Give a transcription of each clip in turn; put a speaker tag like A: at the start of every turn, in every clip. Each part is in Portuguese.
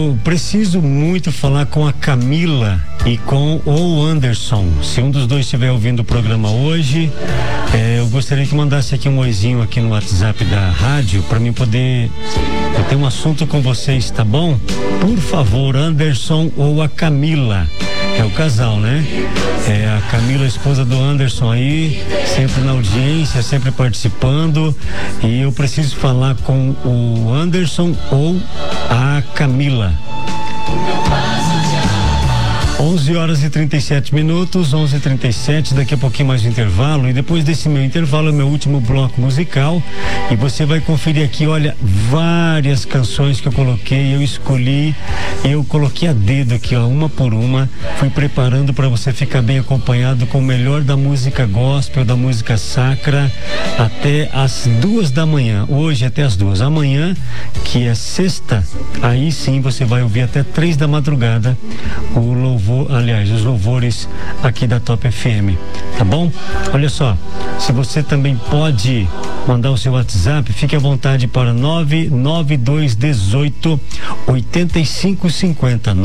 A: eu preciso muito falar com a Camila e com o Anderson. Se um dos dois estiver ouvindo o programa hoje, eu gostaria que mandasse aqui um oizinho aqui no WhatsApp da rádio para mim poder. Eu tenho um assunto com vocês, tá bom? Por favor, Anderson ou a Camila. É o casal, né? É a Camila, a esposa do Anderson aí, sempre na audiência, sempre participando. E eu preciso falar com o Anderson ou a Camila. 11h37, 11h37, daqui a pouquinho mais um intervalo, e depois desse meu intervalo é o meu último bloco musical, e você vai conferir aqui, olha, várias canções que eu coloquei, eu coloquei a dedo aqui, ó, uma por uma, fui preparando para você ficar bem acompanhado com o melhor da música gospel, da música sacra, até as 2 da manhã, hoje até as 2, amanhã, que é sexta, aí sim você vai ouvir até 3 da madrugada, o louvor, aliás, os louvores aqui da Top FM, tá bom? Olha só, se você também pode mandar o seu WhatsApp, fique à vontade para 99218 8550,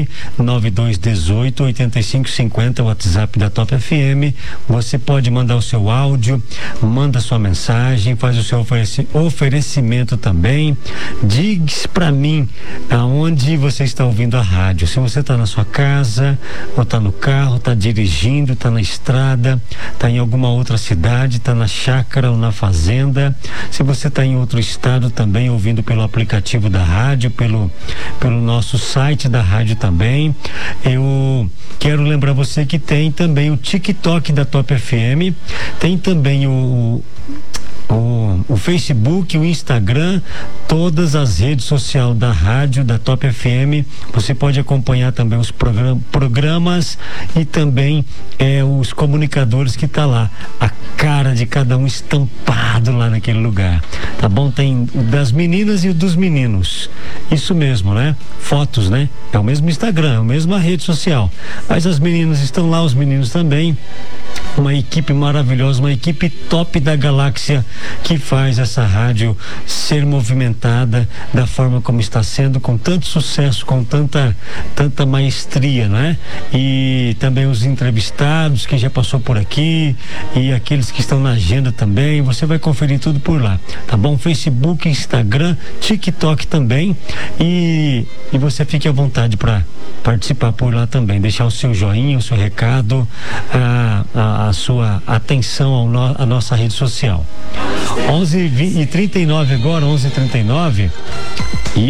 A: 99218 8550, o WhatsApp da Top FM. Você pode mandar o seu áudio, manda sua mensagem, faz o seu oferecimento também. Diz para mim aonde você está ouvindo a rádio, se você está na sua casa, ou tá no carro, tá dirigindo, tá na estrada, tá em alguma outra cidade, tá na chácara ou na fazenda, se você tá em outro estado também, ouvindo pelo aplicativo da rádio, pelo nosso site da rádio também. Eu quero lembrar você que tem também o TikTok da Top FM, tem também o Facebook, o Instagram, todas as redes sociais da rádio, da Top FM. Você pode acompanhar também os programas e também os comunicadores que tá lá, a cara de cada um estampado lá naquele lugar, tá bom? Tem das meninas e dos meninos, isso mesmo, né? Fotos, né? É o mesmo Instagram, é a mesma rede social, mas as meninas estão lá, os meninos também. Uma equipe maravilhosa, uma equipe top da galáxia que faz essa rádio ser movimentada da forma como está sendo, com tanto sucesso, com tanta maestria, né? E também os entrevistados que já passou por aqui e aqueles que estão na agenda também, você vai conferir tudo por lá, tá bom? Facebook, Instagram, TikTok também, e você fique à vontade para participar por lá também, deixar o seu joinha, o seu recado, a sua atenção à nossa rede social. 11h39 agora, 11h39.